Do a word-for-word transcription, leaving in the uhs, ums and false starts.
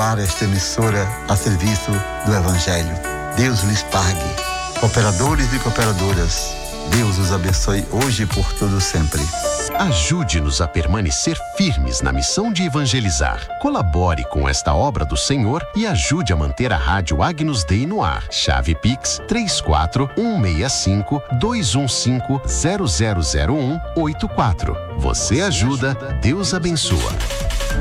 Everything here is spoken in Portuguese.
ar esta emissora a serviço do Evangelho. Deus lhes pague. Cooperadores e cooperadoras, Deus os abençoe hoje e por todo sempre. Ajude-nos a permanecer firmes na missão de evangelizar. Colabore com esta obra do Senhor e ajude a manter a Rádio Agnus Dei no ar. Chave Pix três quatro um seis cinco dois um cinco zero zero zero um oito quatro. Você ajuda, Deus abençoa.